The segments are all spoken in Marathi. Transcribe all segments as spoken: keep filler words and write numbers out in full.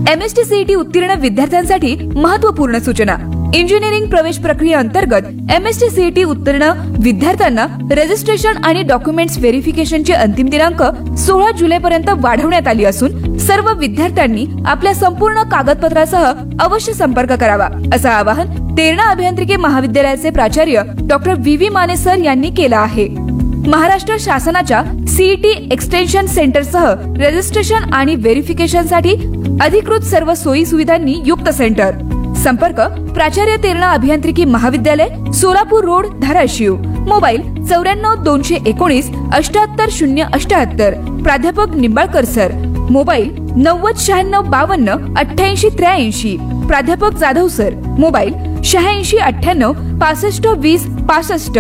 एमएसटी सीईटी उत्तीर्ण विद्यार्थ्यांसाठी महत्त्वपूर्ण सूचना. इंजिनिअरिंग प्रवेश प्रक्रियेअंतर्गत एमएसटी सीईटी उत्तीर्ण विद्यार्थ्यांना रजिस्ट्रेशन आणि डॉक्युमेंट्स व्हेरिफिकेशनची अंतिम दिनांक सोळा जुलै पर्यंत वाढवण्यात आली असून सर्व विद्यार्थ्यांनी आपल्या संपूर्ण कागदपत्रासह अवश्य संपर्क करावा, असं आवाहन तेरणा अभियांत्रिकी महाविद्यालयाचे प्राचार्य doctor V V Mane sir यांनी केलं आहे. महाराष्ट्र शासनाच्या सीईटी एक्सटेन्शन सेंटरसह रजिस्ट्रेशन आणि व्हेरिफिकेशनसाठी अधिकृत सर्व सोयी सुविधांनी युक्त सेंटर. संपर्क प्राचार्य तेरणा अभियांत्रिकी महाविद्यालय, सोलापूर रोड, धाराशिव. मोबाईल चौऱ्याण्णव दोनशे एकोणीस अठ्याहत्तर शून्य अठ्याहत्तर. प्राध्यापक निंबाळकर सर. मोबाईल नव्वद शहाण्णव बावन्न अठ्ठ्याऐंशी त्र्याऐंशी. प्राध्यापक जाधव सर. मोबाईल शहाऐंशी अठ्ठ्याण्णव पासष्ट वीस पासष्ट.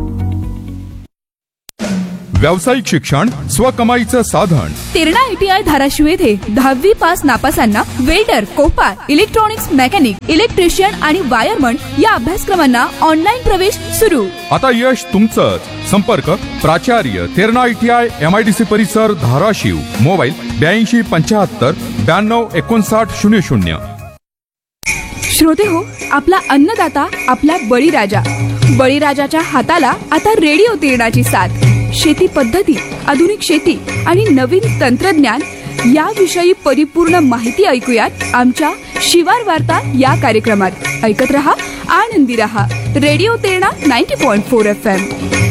व्यावसायिक शिक्षण स्वकमाईचं साधन. तेरणा आयटीआय धाराशिव येथे दहावी pass नापासांना welder, Kopar, electronics mechanic, electrician आणि वायरमन या अभ्यासक्रमांना ऑनलाईन प्रवेश सुरू. आता यश तुमचंच. संपर्क प्राचार्य तेरणा आयटीआय एमआयडीसी परिसर धाराशिव. मोबाईल ब्याऐंशी पंच्याहत्तर ब्याण्णव एकोणसाठ शून्य शून्य. श्रोते हो, आपला अन्नदाता आपला बळीराजा. बळीराजाच्या हाताला आता रेडिओ तेरणाची साथ. शेती पद्धती, आधुनिक शेती आणि नवीन तंत्रज्ञान याविषयी परिपूर्ण माहिती ऐकूयात आमच्या शिवार वार्ता या कार्यक्रमात. ऐकत रहा, आनंदी रहा. Radio Terna ninety point four F M.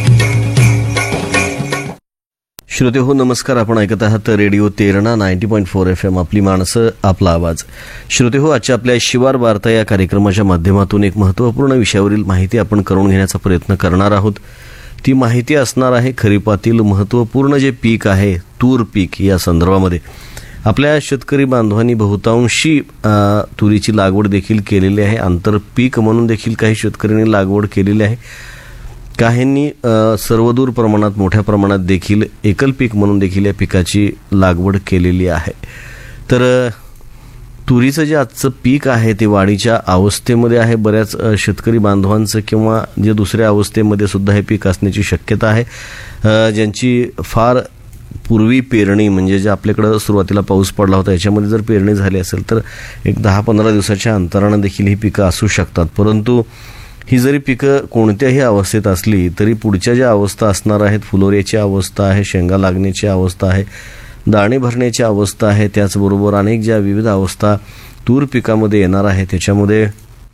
श्रोते हो, नमस्कार. आपण ऐकत आहात radio Terna ninety point four F M. आपली माणसं, आपला आवाज. श्रोते हो, आजच्या आपल्या शिवार वार्ता या कार्यक्रमाच्या माध्यमातून एक महत्त्वपूर्ण विषयावरील माहिती आपण करून घेण्याचा प्रयत्न करणार आहोत. ती माहिती असणार आहे खरीपातील महत्त्वपूर्ण जे पीक आहे तूर पीक या संदर्भामध्ये. आपल्या शेतकरी बांधवांनी बहुतांशी तुरीची लागवड देखील केलेली आहे. आंतरपीक म्हणून देखील काही शेतकऱ्यांनी लागवड केलेली आहे. काहींनी सर्वदूर प्रमाणात, मोठ्या प्रमाणात देखील एकल पीक म्हणून देखील या पिकाची लागवड केलेली आहे. तर तुरीचं जे आजचं पीक आहे ते वाढीच्या अवस्थेमध्ये आहे. बऱ्याच शेतकरी बांधवांचं किंवा जे दुसऱ्या अवस्थेमध्ये सुद्धा हे पीक असण्याची शक्यता आहे. ज्यांची फार पूर्वी पेरणी, म्हणजे जे आपल्याकडं सुरुवातीला पाऊस पडला होता याच्यामध्ये जर पेरणी झाली असेल तर एक दहा पंधरा दिवसाच्या अंतरानं देखील ही पिकं असू शकतात. परंतु ही जरी पिकं कोणत्याही अवस्थेत असली तरी पुढच्या ज्या अवस्था असणार आहेत, फुलोऱ्याची अवस्था आहे, शेंगा लागण्याची अवस्था आहे, दाणे भरण्याची अवस्था आहे, त्याचबरोबर अनेक ज्या विविध अवस्था तूर पिकामध्ये येणार आहे त्याच्यामध्ये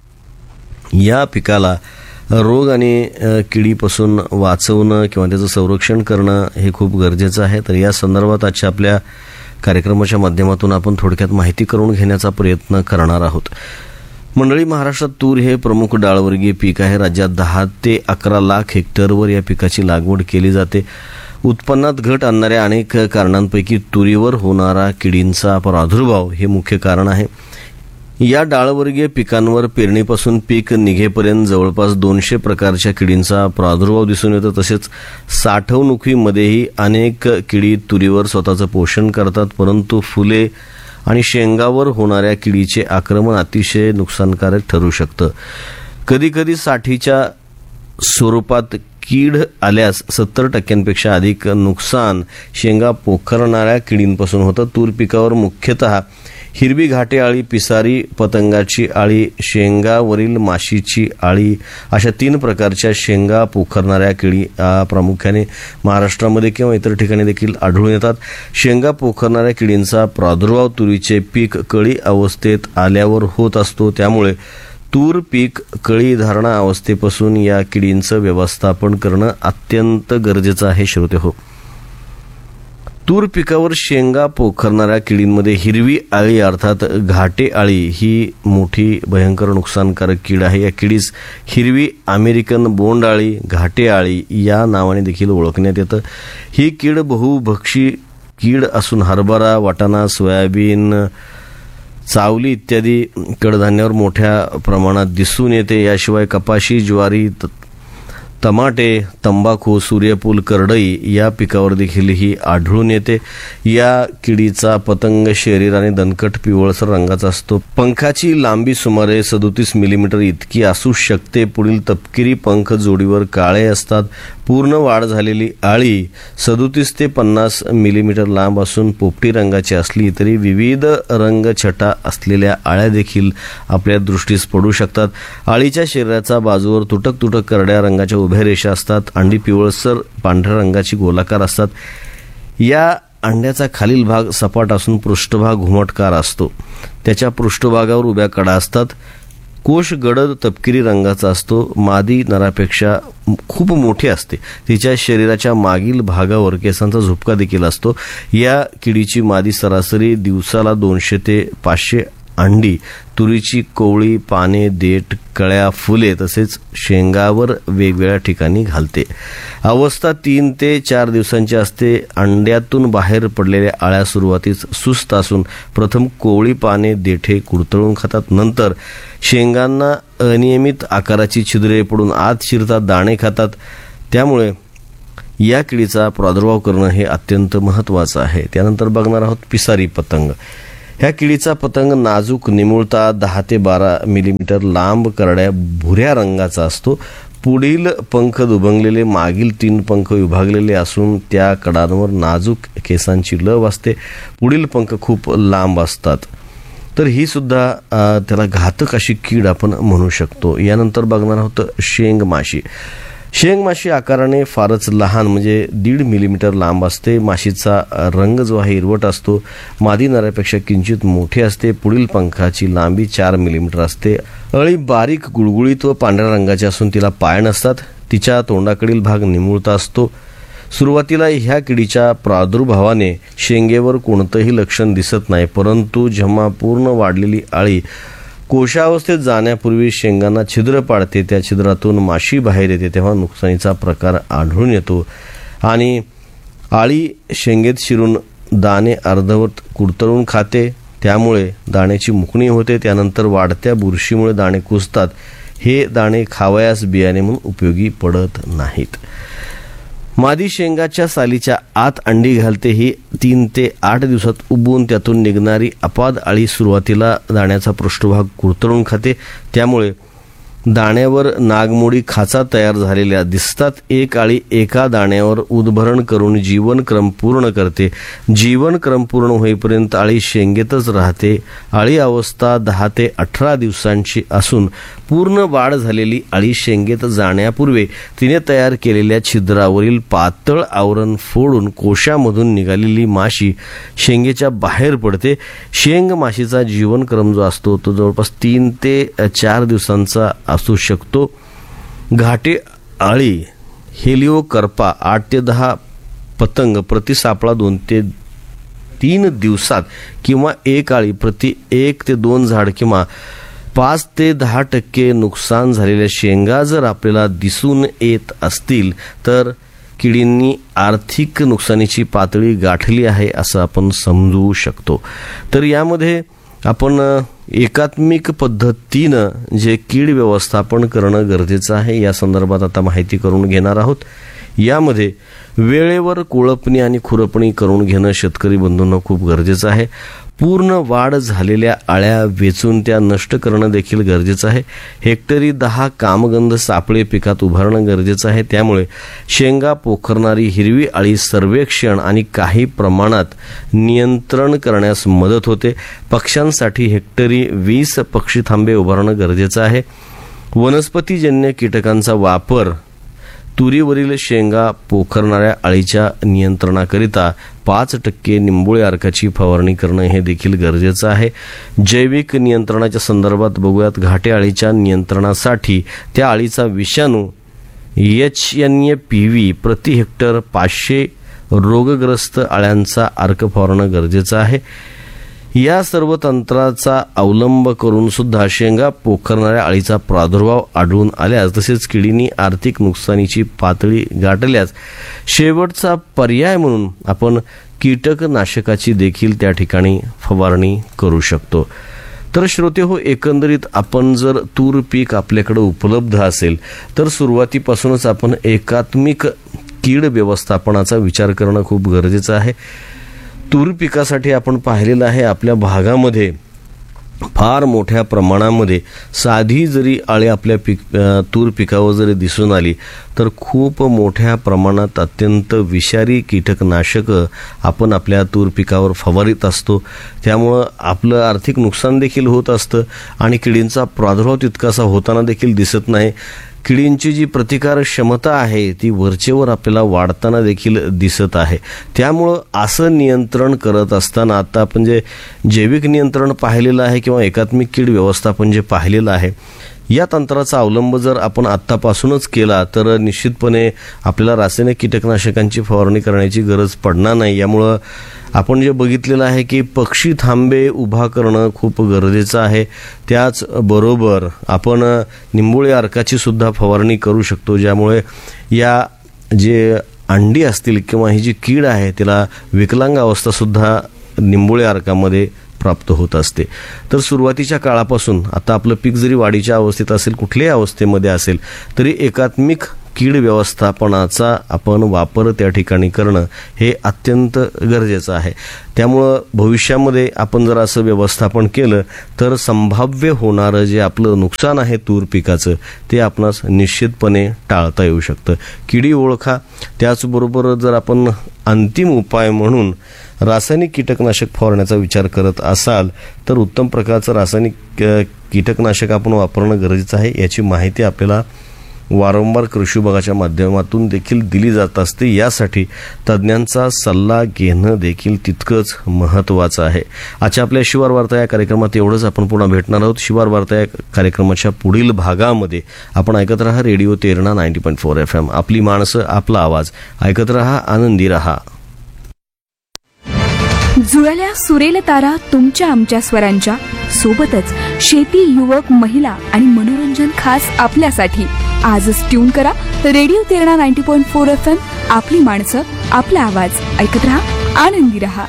या पिकाला रोग आणि किडीपासून वाचवणं किंवा त्याचं संरक्षण करणं हे खूप गरजेचं आहे. तर या संदर्भात आजच्या आपल्या कार्यक्रमाच्या माध्यमातून आपण थोडक्यात माहिती करून घेण्याचा प्रयत्न करणार आहोत. मंडळी, महाराष्ट्रात तूर हे प्रमुख डाळवर्गीय पीक आहे. राज्यात दहा ते अकरा लाख हेक्टरवर या पिकाची लागवड केली जाते. उत्पन्नात घट आणणाऱ्या अनेक कारणांपैकी तुरीवर होणारा किडींचा प्रादुर्भाव हे मुख्य कारण आहे. या डाळवर्गीय पिकांवर पेरणीपासून पीक निघेपर्यंत जवळपास दोनशे प्रकारच्या किडींचा प्रादुर्भाव दिसून येतो. तसेच साठवणुकीमध्येही अनेक किडी तुरीवर स्वतःचं पोषण करतात. परंतु फुले आणि शेंगावर होणाऱ्या किडीचे आक्रमण अतिशय नुकसानकारक ठरू शकतं. कधीकधी साठीच्या स्वरूपात कीड आल्यास सत्तर टक्क्यांपेक्षा अधिक नुकसान शेंगा पोखरणाऱ्या किडींपासून होतं. तूर पिकावर मुख्यतः हिरवी घाटे आळी, पिसारी पतंगाची आळी, शेंगावरील माशीची आळी अशा तीन प्रकारच्या शेंगा पोखरणाऱ्या किडी प्रामुख्याने महाराष्ट्रामध्ये किंवा इतर ठिकाणी देखील आढळून येतात. शेंगा पोखरणाऱ्या किडींचा प्रादुर्भाव तुरीचे पीक कळी अवस्थेत आल्यावर होत असतो. त्यामुळे तूर पीक कळी धारणा अवस्थेपासून या किडींचं व्यवस्थापन करणं अत्यंत गरजेचं आहे. श्रोते हो, तूर पिकावर शेंगा पोखरणाऱ्या किडींमध्ये हिरवी आळी अर्थात घाटे आळी ही मोठी भयंकर नुकसानकारक कीड आहे. या किडीस हिरवी अमेरिकन बोंड आळी, घाटे आळी या नावाने देखील ओळखण्यात येतं. ही कीड बहुभक्षी कीड असून हरभरा, वाटाणा, सोयाबीन, चावली इत्यादी कडधान्यावर मोठ्या प्रमाणात दिसून येते. याशिवाय कपाशी, ज्वारी टमाटे, तंबाखू, सूर्यफूल, करडई या पिकावर देखील ही आढळून येते. या किडीचा पतंग शरीराने दणकट पिवळसर रंगाचा असतो. पंखाची लांबी सुमारे सदोतीस मिलीमीटर इतकी असू शकते. पुढील तपकिरी पंख जोडीवर काळे असतात. पूर्ण वाढ झालेली आळी सदोतीस ते पन्नास मिलीमीटर लांब असून पोपटी रंगाची असली तरी विविध रंगछटा असलेल्या आळ्या देखील आपल्या दृष्टीस पडू शकतात. आळीच्या शरीराच्या बाजूवर तुटक तुटक करड्या रंगाच्या उभ्या रेषा असतात. अंडी पिवळसर पांढऱ्या रंगाची गोलाकार असतात. या अंड्याचा खालील भाग सपाट असून पृष्ठभाग घुमटकार असतो. त्याच्या पृष्ठभागावर उभ्या कडा असतात. कोश गडद तपकिरी रंगाचा असतो. मादी नरापेक्षा खूप मोठी असते. तिच्या शरीराच्या मागील भागावर केसांचा झुपका देखील असतो. या किडीची मादी सरासरी दिवसाला दोनशे ते पाचशे अंडी तुरीची कोवळी, पाने, देठ, कळ्या, फुले तसेच शेंगावर वेगवेगळ्या ठिकाणी घालते. अवस्था तीन ते चार दिवसांची असते. अंड्यातून बाहेर पडलेल्या आळ्या सुरुवातीस सुस्त असून प्रथम कोवळी पाने, देठे कुरतळून खातात. नंतर शेंगांना अनियमित आकाराची छिद्रे पडून आत शिरतात, दाणे खातात. त्यामुळे या किडीचा प्रादुर्भाव करणं हे अत्यंत महत्त्वाचं आहे. त्यानंतर बघणार आहोत पिसारी पतंग. ह्या किडीचा पतंग नाजूक, निमुळता, दहा ते बारा मिलीमीटर लांब करड्या भुऱ्या रंगाचा असतो. पुढील पंख दुभंगलेले, मागील तीन पंख विभागलेले असून त्या कडांवर नाजूक केसांची लव असते. पुढील पंख खूप लांब असतात. तर ही सुद्धा त्याला घातक अशी कीड आपण म्हणू शकतो. यानंतर बघणार आहोत शेंग माशी. शेंग माशी आकाराने फारच लहान म्हणजे दीड मिलीमीटर लांब असते. माशीचा रंग जो आहे हिरवट असतो. मादी नरापेक्षा किंचित मोठी असते. पुढील पंखाची लांबी चार मिलीमीटर असते. अळी बारीक, गुळगुळीत व पांढऱ्या रंगाची असून तिला पाय नसतात. तिच्या तोंडाकडील भाग निमुळता असतो. सुरुवातीला ह्या किडीच्या प्रादुर्भावाने शेंगेवर कोणतंही लक्षण दिसत नाही, परंतु जेव्हा पूर्ण वाढलेली आळी कोशावस्थेत जाण्यापूर्वी शेंगांना छिद्र पाडते, त्या छिद्रातून माशी बाहेर येते, तेव्हा नुकसानीचा प्रकार आढळून येतो आणि आळी शेंगेत शिरून दाणे अर्धवट कुरतळून खाते. त्यामुळे दाण्याची मुकणी होते. त्यानंतर वाढत्या बुरशीमुळे दाणे कुजतात. हे दाणे खावयास बियाणे म्हणून उपयोगी पडत नाहीत. मादी शेंगाच्या सालीच्या आत अंडी घालते. ही तीन ते आठ दिवसात उबवून त्यातून निघणारी अपाद आळी सुरुवातीला दाण्याचा पृष्ठभाग कुरतळून खाते. त्यामुळे दाण्यावर नागमोडी खाचा तयार झालेल्या दिसतात. एक आळी एका दाण्यावर उदभरण करून जीवनक्रम पूर्ण करते. जीवनक्रम पूर्ण होईपर्यंत आळी शेंगेतच राहते. आळी अवस्था दहा ते अठरा दिवसांची असून पूर्ण वाढ झालेली आळी शेंगेत जाण्यापूर्वी तिने तयार केलेल्या छिद्रावरील पातळ आवरण फोडून कोशामधून निघालेली माशी शेंगेच्या बाहेर पडते. शेंग माशीचा जीवनक्रम जो असतो तो जवळपास तीन ते चार दिवसांचा असू शकतो. घाटे आळी हेलिओकर्पा आठ ते दहा पतंग प्रति सापळा दोन ते तीन दिवसात किंवा एक आळी प्रति एक ते दोन झाड किंवा पाच ते दहा टक्के नुकसान झालेल्या शेंगा जर आपल्याला दिसून येत असतील तर किडींनी आर्थिक नुकसानीची पातळी गाठली आहे असं आपण समजू शकतो. तर यामध्ये आपण एकात्मिक पद्धतीनं जे कीड व्यवस्थापन करणं गरजेचं आहे या संदर्भात आता माहिती करून घेणार आहोत. यामध्ये वेळेवर कोळपणी आणि खुरपणी करून घेणं शेतकरी बंधूंना खूप गरजेचं आहे. पूर्ण वाढ झालेल्या आळ्या वेचून त्या नष्ट करणं देखील गरजेचं आहे. हेक्टरी दहा कामगंध सापळे पिकात उभारणं गरजेचं आहे. त्यामुळे शेंगा पोखरणारी हिरवी आळी सर्वेक्षण आणि काही प्रमाणात नियंत्रण करण्यास मदत होते. पक्ष्यांसाठी हेक्टरी वीस पक्षी थांबे उभारणं गरजेचं आहे. वनस्पतीजन्य कीटकांचा वापर तुरीवरील शेंगा पोखरणाऱ्या आळीच्या नियंत्रणाकरिता पाच टक्के निंबोळी अर्काची फवारणी करणं हे देखील गरजेचं आहे. जैविक नियंत्रणाच्या संदर्भात बघूयात. घाटे आळीच्या नियंत्रणासाठी त्या आळीचा विषाणू H N A P V प्रति हेक्टर पाचशे रोगग्रस्त आळ्यांचा अर्क फवारणं गरजेचं आहे. या सर्व तंत्राचा अवलंब करून सुद्धा शेंगा पोखरणाऱ्या आळीचा प्रादुर्भाव आढळून आल्यास तसेच किडींनी आर्थिक नुकसानीची पातळी गाठल्यास शेवटचा पर्याय म्हणून आपण कीटकनाशकाची देखील त्या ठिकाणी फवारणी करू शकतो. तर श्रोते हो, एकंदरीत आपण जर तूर पीक आपल्याकडे उपलब्ध असेल तर सुरुवातीपासूनच आपण एकात्मिक कीड व्यवस्थापनाचा विचार करणं खूप गरजेचं आहे. तूर पिकासाठी आपण पाहिलेलं आहे आपल्या भागामध्ये फार मोठ्या प्रमाणामध्ये साधी जरी आळी आपल्या पीक तूर पिकावर जरी दिसून आली तर खूप मोठ्या प्रमाणात अत्यंत विषारी कीटकनाशकं आपण आपल्या तूर पिकावर फवारीत असतो. त्यामुळं आपलं आर्थिक नुकसान देखील होत असतं आणि किडींचा प्रादुर्भाव तितकासा होताना देखील दिसत नाही. किडींची जी प्रतिकार क्षमता आहे ती वरचेवर आपल्याला वाढताना देखील दिसत आहे. त्यामुळं असं नियंत्रण करत असताना आता आपण जे जैविक नियंत्रण पाहिलेलं आहे किंवा एकात्मिक कीड व्यवस्थापन जे पाहिलेलं आहे, या तंत्राचा अवलंब जर आपण आत्तापासूनच केला तर निश्चितपणे आपल्याला रासायनिक कीटकनाशकांची फवारणी करण्याची गरज पडणार नाही. यामुळं आपण जे बघितलेलं आहे की पक्षी थांबे उभा करणं खूप गरजेचं आहे. त्याचबरोबर आपण निंबोळी अर्काची सुद्धा फवारणी करू शकतो, ज्यामुळे या जे अंडी असतील किंवा ही जी कीड आहे तिला विकलांग अवस्थासुद्धा निंबोळी अर्कामध्ये प्राप्त होत असते. तर सुरुवातीच्या काळापासून आता आपलं पीक जरी वाढीच्या अवस्थेत असेल, कुठल्याही अवस्थेमध्ये असेल, तरी एकात्मिक कीड व्यवस्थापनाचा आपण वापर त्या ठिकाणी करणं हे अत्यंत गरजेचं आहे. त्यामुळं भविष्यामध्ये आपण जर असं व्यवस्थापन केलं तर संभाव्य होणारं जे आपलं नुकसान आहे तूर पिकाचं ते आपणास निश्चितपणे टाळता येऊ शकतं. किडी ओळखा, त्याचबरोबर जर आपण अंतिम उपाय म्हणून रासायनिक कीटकनाशक फवारण्याचा विचार करत असाल तर उत्तम प्रकारचं रासायनिक कीटकनाशक आपण वापरणं गरजेचं आहे. याची माहिती आपल्याला वारंवार कृषी विभागाच्या माध्यमातून देखील दिली जात असते. यासाठी तज्ज्ञांचा सल्ला घेणं देखील तितकंच महत्त्वाचं आहे. आजच्या आपल्या शिवार वार्ता या कार्यक्रमात एवढंच. आपण पुन्हा भेटणार आहोत. शिवार वार्ता या कार्यक्रमाच्या पुढील भागामध्ये आपण ऐकत रहा radio Terna ninety point four F M. आपली माणसं, आपला आवाज. ऐकत रहा, आनंदी रहा. जुळल्या सुरेल तारा तुमच्या आमच्या स्वरांच्या सोबतच शेती, युवक, महिला आणि मनोरंजन खास आपल्यासाठी. आजच ट्यून करा radio Terna ninety point four F M. आपली माणसं, आपला आवाज. ऐकत रहा, आनंदी रहा.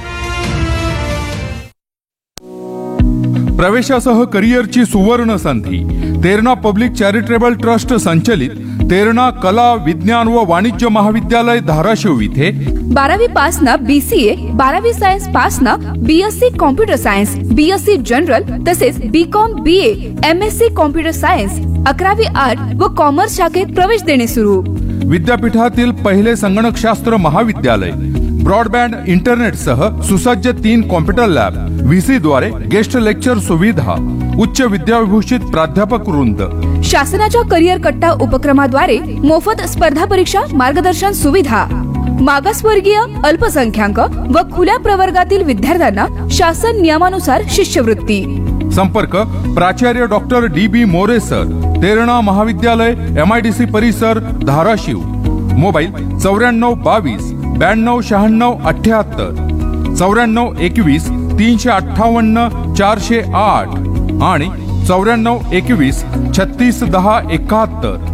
प्रवेशासह करिअरची सुवर्ण संधी. तेरणा पब्लिक चॅरिटेबल ट्रस्ट संचलित तेरणा कला, विज्ञान व वाणिज्य महाविद्यालय धाराशिव इथे बारावी पास न बीसीए, बारावी सायन्स पास न BSc computer science, BSc general तसेच BCom, BA, MSc computer science, अकरावी आर्ट व कॉमर्स शाखेत प्रवेश देणे सुरू. विद्यापीठातील पहिले संगणकशास्त्र महाविद्यालय. ब्रॉडबँड इंटरनेटसह सुसज्ज तीन कॉम्प्युटर लॅब, व्हीसी द्वारे गेस्ट लेक्चर सुविधा, उच्च विद्याविभूषित प्राध्यापक वृंद. शासनाच्या करिअर कट्टा उपक्रमाद्वारे मोफत स्पर्धा परीक्षा मार्गदर्शन सुविधा. मागासवर्गीय, अल्पसंख्याक व खुल्या प्रवर्गातील विद्यार्थ्यांना शासन नियमानुसार शिष्यवृत्ती. संपर्क प्राचार्य डॉक्टर डी बी मोरे सर, तेरणा महाविद्यालय, एमआयडीसी परिसर, धाराशिव. मोबाईल चौऱ्याण्णव बावीस ब्याण्णव शहाण्णव अठ्याहत्तर, चौऱ्याण्णव एकवीस तीनशे अठ्ठावन्न चारशे आठ आणि चौऱ्याण्णव एकवीस छत्तीस दहा एकाहत्तर.